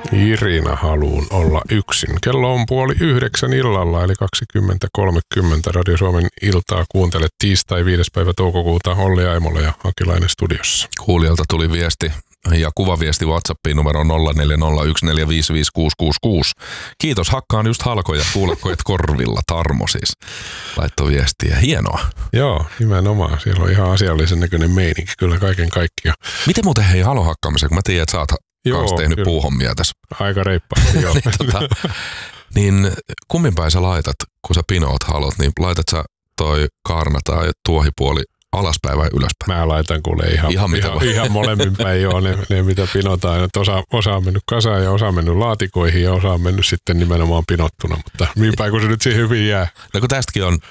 Irina haluun olla yksin. Kello on 8:30 illalla, eli 20.30 Radio Suomen iltaa kuuntelet tiistai 5. päivä toukokuuta. Olli Aimola ja Akilainen studiossa. Kuulijalta tuli viesti ja kuvaviesti WhatsAppiin numero 0401455666. Kiitos, hakkaan just halkoja, kuulokko et korvilla. Tarmo siis laittoi viestiä. Hienoa. Joo, nimenomaan. Siellä on ihan asiallisen näköinen meininki kyllä kaiken kaikkiaan. Miten muuten hei halohakkaamisen, kun mä tiedän, että sä oot kans tehnyt kyllä puuhommia tässä. Aika reippaasti, joo. Niin kummin päin sä laitat, kun sä pinoot halot, niin laitat sä toi kaarna tai tuohipuoli alaspäin vai ylöspäin? Mä laitan kuule ihan molemmin päin joo, ne mitä pinotaan. Että osa on mennyt kasaan ja osa on mennyt laatikoihin ja osa on mennyt sitten nimenomaan pinottuna, mutta mihin päin kun se nyt siihen hyvin jää. No kun tästäkin on,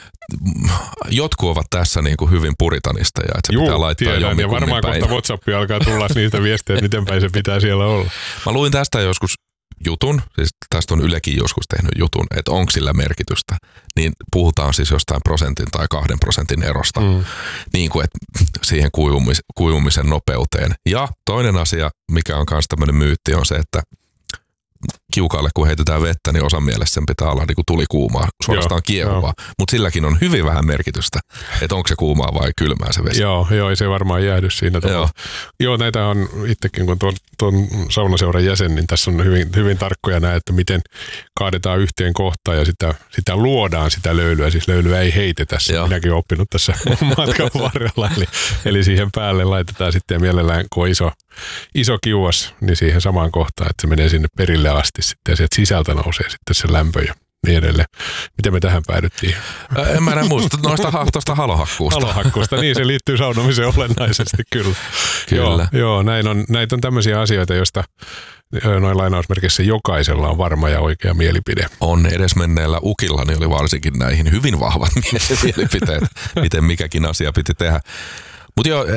jotkut ovat tässä niin kuin hyvin puritanista ja että se pitää laittaa jommin ja varmaan päin. Kohta WhatsAppia alkaa tulla niistä viestejä, että miten päin se pitää siellä olla. Mä luin tästä joskus jutun, siis tästä on Ylekin joskus tehnyt jutun, että onko sillä merkitystä, niin puhutaan siis jostain 1% tai 2% erosta, niin kuin että siihen kuivumisen nopeuteen. Ja toinen asia, mikä on myös tämmöinen myytti, on se, että kiukaalle kun heitetään vettä, niin osan mielestä sen pitää olla niin kuin tuli kuumaa, suorastaan kiehuvaa. Mutta silläkin on hyvin vähän merkitystä, että onko se kuumaa vai kylmää se vesi. Joo, ei se varmaan jäädy siinä. Joo, näitä on itsekin, kun tuon saunaseuran jäsen, niin tässä on hyvin tarkkoja nämä, että miten kaadetaan yhteen kohtaan ja sitä luodaan sitä löylyä. Siis löylyä ei heitetä, minäkin olen oppinut tässä matkan varrella. Eli siihen päälle laitetaan sitten ja mielellään, kun on iso kiuas, niin siihen samaan kohtaan, että se menee sinne perille asti sitten ja sieltä sisältä nousee sitten se lämpö ja niin edelleen. Miten me tähän päädyttiin? En mä enää muista tuosta halohakkuusta. Halohakkuusta, niin se liittyy saunomiseen olennaisesti kyllä. Joo, näitä on tämmöisiä asioita, joista noin lainausmerkissä jokaisella on varma ja oikea mielipide. On edesmenneellä ukillani oli varsinkin näihin hyvin vahvat mielipiteet, miten mikäkin asia piti tehdä. Mutta joo,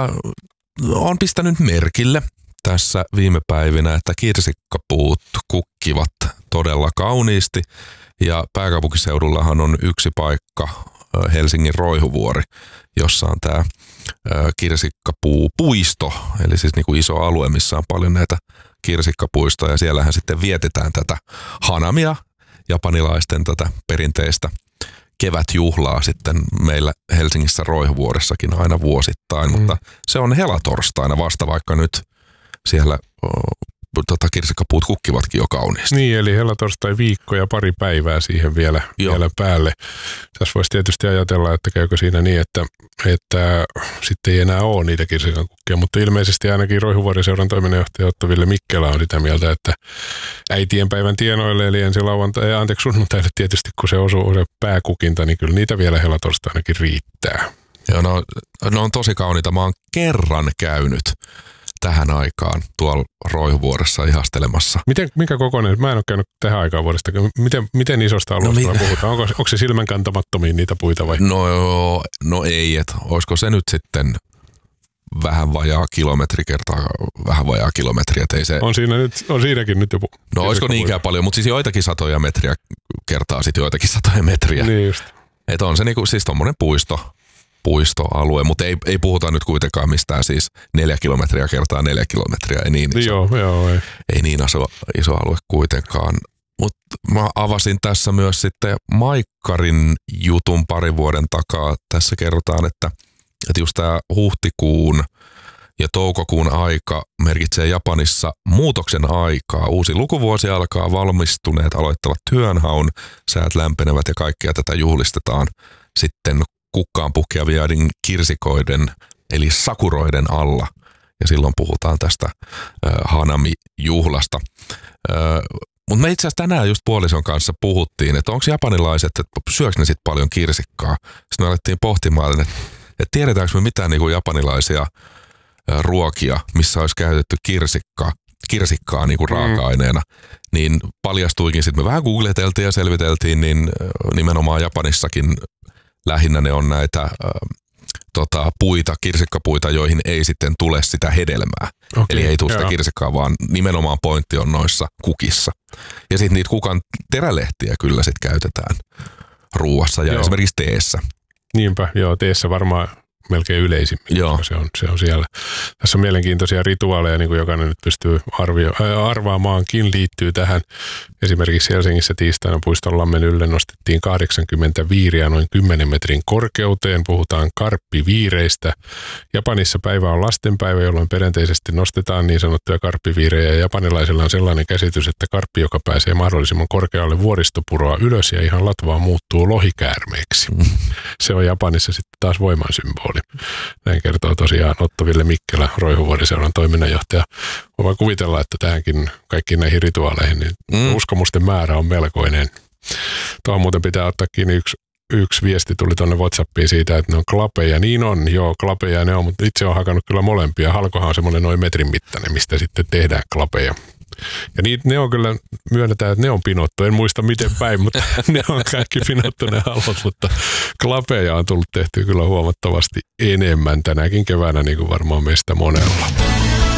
on pistänyt merkille tässä viime päivinä, että kirsikkapuut kukkivat todella kauniisti ja pääkaupunkiseudullahan on yksi paikka, Helsingin Roihuvuori, jossa on tämä kirsikkapuupuisto, eli siis niin kuin iso alue, missä on paljon näitä kirsikkapuistoja ja siellähän sitten vietetään tätä hanamia, japanilaisten tätä perinteistä kevätjuhlaa sitten meillä Helsingissä Roihuvuoressakin aina vuosittain, mutta se on helatorstaina vasta, vaikka nyt siellä kirsikkapuut kukkivatkin jo kauniisti. Niin, eli helatorstai viikko ja pari päivää siihen vielä päälle. Tässä voisi tietysti ajatella, että käykö siinä niin, että sitten ei enää ole niitä kirsikkakukkia, mutta ilmeisesti ainakin Roihuvuoren seuran toiminnanjohtaja Otto Ville Mikkelä on sitä mieltä, että äitienpäivän tienoille, eli ensi sunnuntaille tietysti, kun se osuu se pääkukinta, niin kyllä niitä vielä helatorstainakin riittää. Joo, no on tosi kauniita. Mä oon kerran käynyt tähän aikaan tuolla Roihuvuoressa ihastelemassa. Minkä kokoinen? Mä en ole käynyt tähän aikaan vuodesta. Miten isosta alueesta puhutaan? Onko se silmän kantamattomia niitä puita vai? No ei, että olisiko se nyt sitten vähän vajaa kilometri kertaa vähän vajaa kilometriä. Ei se on siinäkin nyt joku. No olisiko niinkään paljon, mutta siis joitakin satoja metriä kertaa sitten joitakin satoja metriä. Niin just. Että on se niinku siis tommonen puistoalue, mutta ei puhuta nyt kuitenkaan mistään siis 4 kilometriä kertaa 4 kilometriä, ei niin iso, ei niin iso alue kuitenkaan. Mutta mä avasin tässä myös sitten Maikkarin jutun parin vuoden takaa. Tässä kerrotaan, että just tämä huhtikuun ja toukokuun aika merkitsee Japanissa muutoksen aikaa. Uusi lukuvuosi alkaa, valmistuneet aloittavat työnhaun, säät lämpenevät ja kaikkea tätä juhlistetaan sitten kukkaan puhkeavien kirsikoiden eli sakuroiden alla. Ja silloin puhutaan tästä hanami-juhlasta. Mutta me itse asiassa tänään just puolison kanssa puhuttiin, että onko japanilaiset, että syöks ne sitten paljon kirsikkaa. Sitten me alettiin pohtimaan, että tiedetäänkö me mitään niinku japanilaisia ruokia, missä olisi käytetty kirsikkaa niinku raaka-aineena. Niin paljastuikin sitten, me vähän googleteltiin ja selviteltiin, niin nimenomaan Japanissakin lähinnä ne on näitä kirsikkapuita, joihin ei sitten tule sitä hedelmää. Okay, eli ei tule sitä kirsikkaa, vaan nimenomaan pointti on noissa kukissa. Ja sitten niitä kukan terälehtiä kyllä sitten käytetään ruuassa ja esimerkiksi teessä. Niinpä, teessä varmaan melkein yleisimmin. Se on siellä. Tässä on mielenkiintoisia rituaaleja, niin kuin jokainen nyt pystyy arvaamaankin, liittyy tähän. Esimerkiksi Helsingissä tiistaina Puistonlammen ylle nostettiin 80 viiriä noin 10 metrin korkeuteen. Puhutaan karppiviireistä. Japanissa päivä on lastenpäivä, jolloin perinteisesti nostetaan niin sanottuja karppiviirejä. Japanilaisilla on sellainen käsitys, että karppi, joka pääsee mahdollisimman korkealle vuoristopuroa ylös ja ihan latvaa, muuttuu lohikäärmeeksi. Se on Japanissa sitten taas voiman symboli. Näin kertoo tosiaan Otto Ville Mikkelä, Roihuvuoriseuran toiminnanjohtaja. Voin kuvitella, että tähänkin kaikkiin näihin rituaaleihin niin uskomusten määrä on melkoinen. Tuohon muuten pitää ottaa kiinni yksi viesti tuli tuonne WhatsAppiin siitä, että ne on klapeja. Niin on, joo, klapeja ne on, mutta itse on hakannut kyllä molempia. Halkohan on semmoinen noin metrin mittainen, mistä sitten tehdään klapeja. Ja ne on kyllä, myönnetään, että ne on pinottu. En muista miten päin, mutta ne on kaikki pinottu ne halot, mutta klapeja on tullut tehtyä kyllä huomattavasti enemmän tänäkin keväänä, niin kuin varmaan meistä monella.